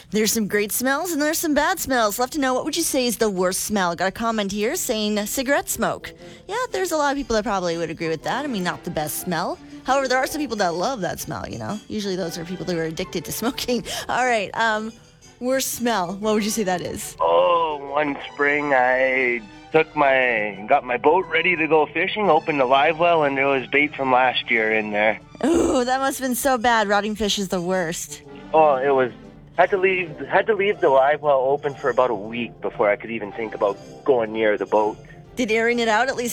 There's some great smells and there's some bad smells. Love to know, what would you say is the worst smell? Got a comment here saying cigarette smoke. Yeah, there's a lot of people that probably would agree with that. I mean, not the best smell. However, there are some people that love that smell, you know? Usually those are people who are addicted to smoking. All right, worst smell. What would you say that is? Oh, one spring I got my boat ready to go fishing, opened the live well, and there was bait from last year in there. Oh, that must have been so bad. Rotting fish is the worst. Oh, it was. Had to leave the live well open for about a week before I could even think about going near the boat. Did airing it out at least